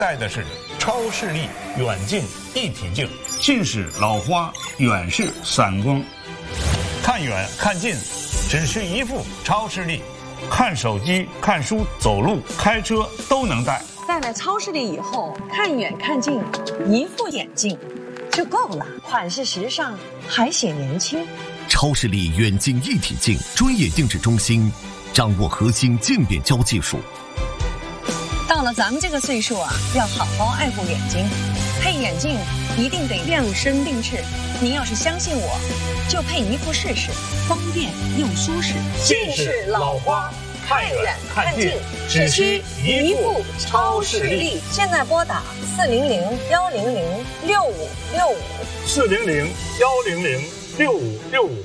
戴的是超视力远近一体镜，近视、老花、远视、散光，看远看近只需一副超视力，看手机、看书、走路、开车都能戴。 戴了超视力以后，看远看近，一副眼镜就够了，款式时尚，还显年轻。 超视力远近一体镜专业定制中心，掌握核心渐变焦技术。 到了咱们这个岁数啊，要好好爱护眼睛，配眼镜一定得量身定制。您要是相信我，就配一副试试，方便又舒适。 近视、老花，看远看近，只需一副超视力。 现在拨打 400-100-6565，400-100-6565。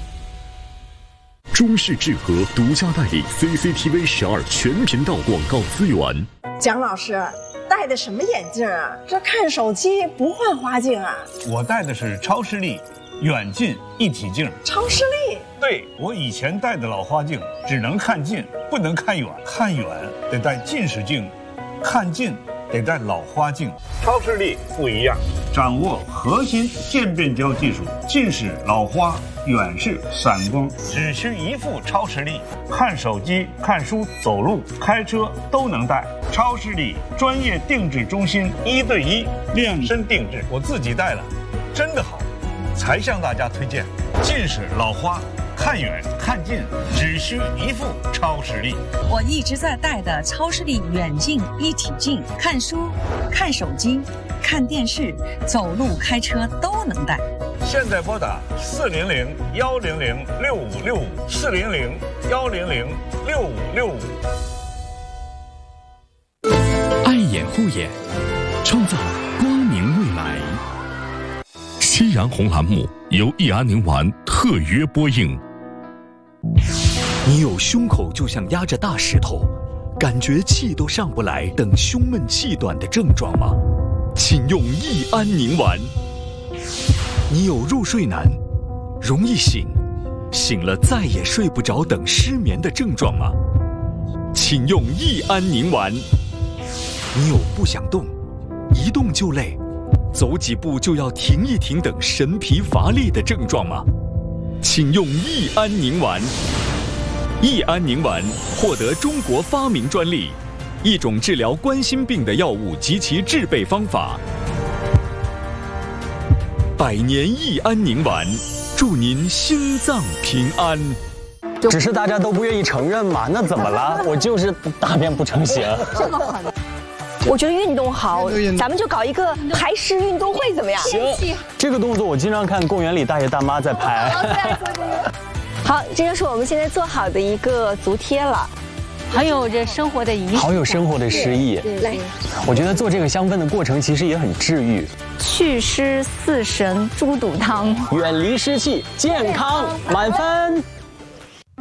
中视智和独家代理 CCTV 12全频道广告资源。 蒋老师戴的什么眼镜啊？这看手机不换花镜啊？ 我戴的是超视力远近一体镜。 超视力？ 对，我以前戴的老花镜只能看近，不能看远，看远得戴近视镜，看近得戴老花镜。超视力不一样，掌握核心渐变焦技术，近视、老花、远视、散光，只需一副超视力，看手机、看书、走路、开车都能戴。超视力专业定制中心，1对1量身定制，我自己戴了，真的好，才向大家推荐。近视、老花，看远看近只需一副超视力。 我一直在戴的超视力远近一体镜，看书、看手机、看电视、走路、开车都能戴。 现在拨打400-100-6565，400-100-6565。 爱眼护眼，创造光明未来。夕阳红栏目由益安宁丸特约播映。 你有胸口就像压着大石头，感觉气都上不来等胸闷气短的症状吗？请用益安宁丸。你有入睡难，容易醒，醒了再也睡不着等失眠的症状吗？请用益安宁丸。你有不想动，一动就累，走几步就要停一停等神疲乏力的症状吗？请用益安宁丸。益安宁丸获得中国发明专利，一种治疗冠心病的药物及其制备方法。100年益安宁丸，祝您心脏平安。 只是大家都不愿意承认嘛，那怎么了？我就是大便不成形。 这个很。我觉得运动好，咱们就搞一个排湿运动会，怎么样？ 行，这个动作我经常看公园里大爷大妈在拍。 好，这就是我们现在做好的一个足贴了， 很有这生活的仪式， 好有生活的诗意。 来， 我觉得做这个香氛的过程其实也很治愈。 祛湿4神猪肚汤， 远离湿气，健康满分。